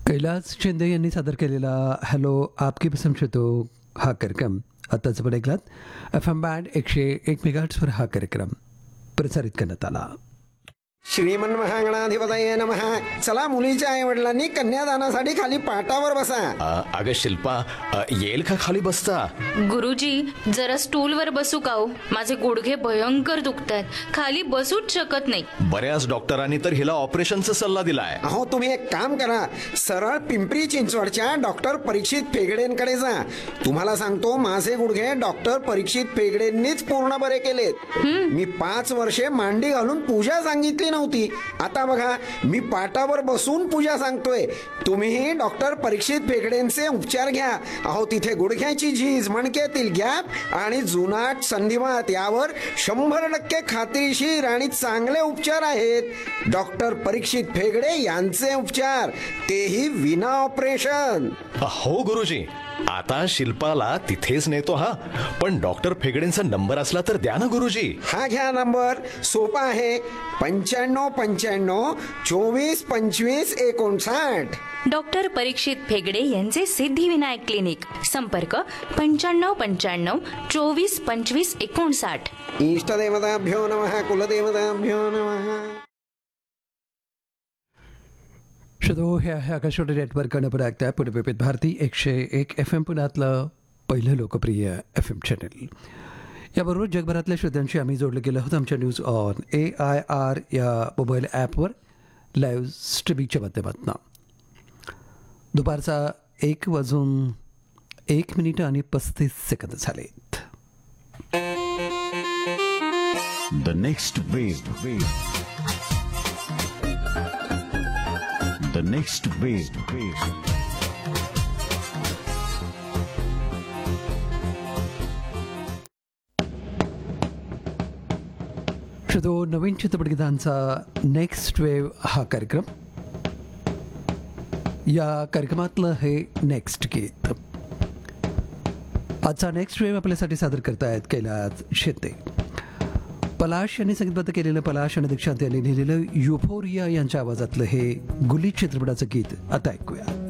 कैलास शिंदे यांनी सादर केलेला हॅलो आपकी पसंद शो हा कार्यक्रम आताच पण ऐकलात. FM बँड 101 मेगाहर्ट्झवर हा कार्यक्रम प्रसारित करण्यात आला. श्रीमन महागणाधिपतये नमः. चला, मुलीच्या आई वडिलांनी कन्यादानासाठी खाली पाटावर बसा. अगं शिल्पा, येईल का खाली बसता? गुरुजी, जरा स्टूलवर बसू का हो? माझे गुडघे भयंकर दुखतात, खाली बसूच शकत नाही. बऱ्याच डॉक्टरांनी तर हिला ऑपरेशनचा सल्ला दिलाय. अहो, तुम्ही एक काम करा, सरळ पिंपरी चिंचवडच्या डॉक्टर परीक्षित फेगडेंकडे जा. तुम्हाला सांगतो, माझे गुडघे डॉक्टर परीक्षित फेगडेंनीच पूर्ण बरे केलेत. मी 5 वर्षे मांडी घालून पूजा सांगितली नव्हती. आता बघा, मी पाटावर बसून पूजा सांगतोय. तुम्हीही डॉक्टर परीक्षित फेगडेंचे उपचार घ्या. अहो, तिथे गुडघ्याची झीज, मणक्यातील गॅप आणि जुनाट संधिवात यावर 100% खात्रीशीर आणि चांगले उपचार आहेत. डॉक्टर परीक्षित फेगडे यांचे उपचार, तेही विना ऑपरेशन. हो गुरुजी, आता शिल्पाला तिथेच नेतो. हा, पण डॉक्टर फेगडेंचा नंबर असला तर द्या ना गुरुजी. हा घ्या नंबर, सोपा आहे. 9595 24 25 59. डॉक्टर परीक्षित फेगडे यांचे सिद्धिविनायक क्लिनिक. संपर्क 9595 24 25 59. इष्टदेवताभ्यो नमः, कुलदेवताभ्यो नमः. शो हे आहे आकाशवाणी नेटवर्कनं पुढे ऐकताय. पुणे विविध भारती 101 FM पुण्यातलं पहिलं लोकप्रिय FM चॅनल. याबरोबर जगभरातल्या श्रोत्यांशी आम्ही जोडलं गेलो आहोत आमच्या न्यूज ऑन AIR या मोबाईल ॲपवर लाईव्ह स्ट्रीमिंगच्या माध्यमातून. दुपारचा 1:01 आणि 35 सेकंद झालेत. The next wave. The next wave. Show Naveen चित्रपटगीतांचा next wave हा कार्यक्रम. या कार्यक्रमातलं हे नेक्स्ट गीत. आजचा नेक्स्ट वेव्ह आपल्यासाठी सादर करतायत कैलास शिंदे. पलाश यांनी संगीतबद्ध केलेलं, पलाश आणि दीक्षांत यांनी लिहिलेलं युफोरिया यांच्या आवाजातलं हे गुली चित्रपटाचं गीत आता ऐकूया.